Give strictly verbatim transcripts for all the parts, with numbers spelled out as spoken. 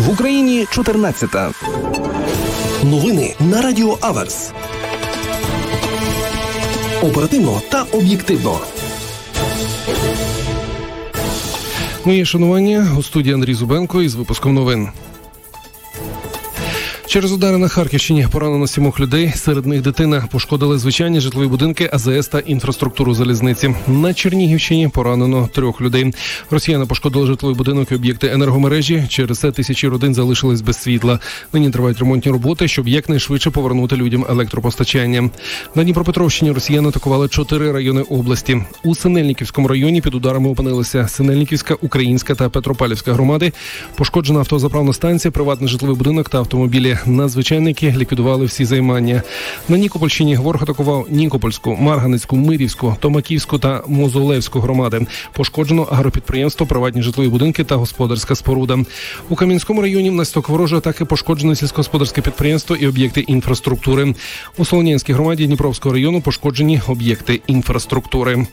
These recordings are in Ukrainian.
В Україні чотирнадцята. Новини на Радіо Аверс. Оперативно та об'єктивно. Моє шанування, у студії Андрій Зубенко із випуском новин. Через удари на Харківщині поранено сімох людей, серед них дитина. Пошкодили звичайні житлові будинки, а зе ес та інфраструктуру залізниці. На Чернігівщині поранено трьох людей. Росіяни пошкодили житловий будинок і об'єкти енергомережі. Через це тисячі родин залишились без світла. Нині тривають ремонтні роботи, щоб якнайшвидше повернути людям електропостачання. На Дніпропетровщині росіяни атакували чотири райони області. У Синельниківському районі під ударами опинилися Синельниківська, Українська та Петропавлівська громади. Пошкоджена автозаправна станція, приватний житловий будинок та автомобілі. Надзвичайники ліквідували всі займання. На Нікопольщині ворог атакував Нікопольську, Марганецьку, Мирівську, Томаківську та Мозолевську громади. Пошкоджено агропідприємство, приватні житлові будинки та господарська споруда. У Кам'янському районі внаслідок ворожої атаки пошкоджено сільськогосподарське підприємство і об'єкти інфраструктури. У Солонянській громаді Дніпровського району пошкоджені об'єкти інфраструктури.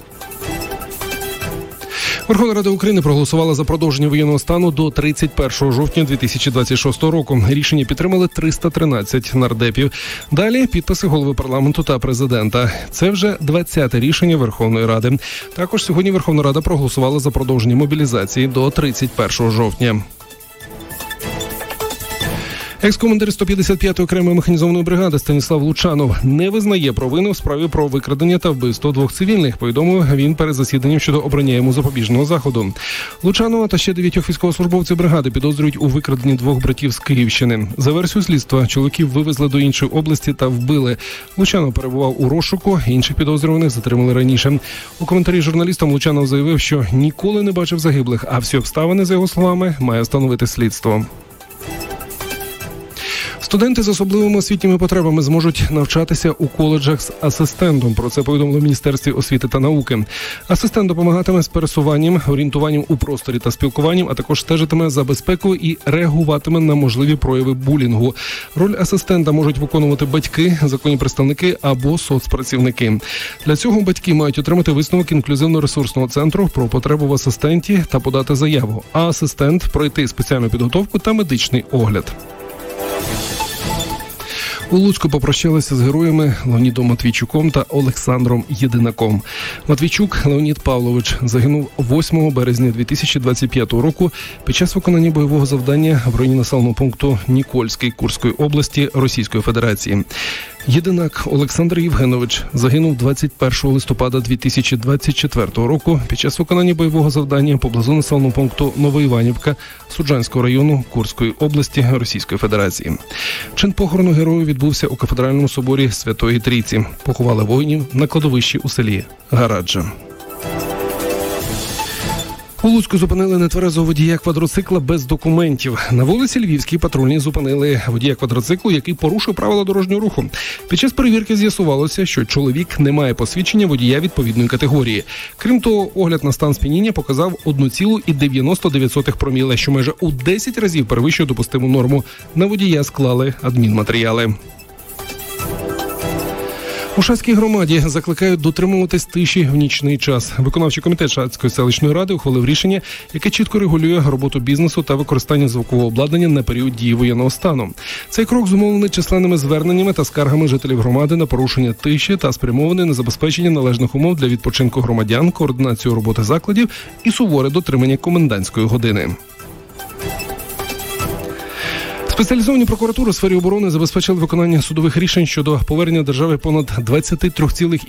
Верховна Рада України проголосувала за продовження воєнного стану до тридцять першого жовтня дві тисячі двадцять шостого року. Рішення підтримали триста тринадцять нардепів. Далі підписи голови парламенту та президента. Це вже двадцяте рішення Верховної Ради. Також сьогодні Верховна Рада проголосувала за продовження мобілізації до тридцять першого жовтня. Екс-командир сто п'ятдесят п'ятої окремої механізованої бригади Станіслав Лучанов не визнає провини в справі про викрадення та вбивство двох цивільних, повідомив він перед засіданням щодо обрання йому запобіжного заходу. Лучанова та ще дев'ятьох військовослужбовців бригади підозрюють у викраденні двох братів з Київщини. За версією слідства, чоловіків вивезли до іншої області та вбили. Лучанов перебував у розшуку, інших підозрюваних затримали раніше. У коментарі журналістам Лучанов заявив, що ніколи не бачив загиблих, а всі обставини, за його словами, має встановити слідство. Студенти з особливими освітніми потребами зможуть навчатися у коледжах з асистентом. Про це повідомили в Міністерстві освіти та науки. Асистент допомагатиме з пересуванням, орієнтуванням у просторі та спілкуванням, а також стежитиме за безпекою і реагуватиме на можливі прояви булінгу. Роль асистента можуть виконувати батьки, законні представники або соцпрацівники. Для цього батьки мають отримати висновок інклюзивно-ресурсного центру про потребу в асистенті та подати заяву, а асистент пройти спеціальну підготовку та медичний огляд. У Луцьку попрощалися з героями Леонідом Матвійчуком та Олександром Єдинаком. Матвійчук Леонід Павлович загинув восьмого березня дві тисячі двадцять п'ятого року під час виконання бойового завдання в районі населеного пункту Нікольський Курської області Російської Федерації. Єдинак Олександр Євгенович загинув двадцять першого листопада дві тисячі двадцять четвертого року під час виконання бойового завдання поблизу населеного пункту Новоіванівка Суджанського району Курської області Російської Федерації. Чин похорону герою відбувся у кафедральному соборі Святої Трійці. Поховали воїнів на кладовищі у селі Гараджа. У Луцьку зупинили нетверезого водія квадроцикла без документів. На вулиці Львівській патрульні зупинили водія квадроциклу, який порушив правила дорожнього руху. Під час перевірки з'ясувалося, що чоловік не має посвідчення водія відповідної категорії. Крім того, огляд на стан сп'яніння показав одну цілу дев'яносто дев'ять сотих проміле, що майже у десять разів перевищує допустиму норму. На водія склали адмінматеріали. У Шацькій громаді закликають дотримуватись тиші в нічний час. Виконавчий комітет Шацької селищної ради ухвалив рішення, яке чітко регулює роботу бізнесу та використання звукового обладнання на період дії воєнного стану. Цей крок зумовлений численними зверненнями та скаргами жителів громади на порушення тиші та спрямований на забезпечення належних умов для відпочинку громадян, координацію роботи закладів і суворе дотримання комендантської години. Спеціалізовані прокуратури у сфері оборони забезпечили виконання судових рішень щодо повернення держави понад двадцять три цілих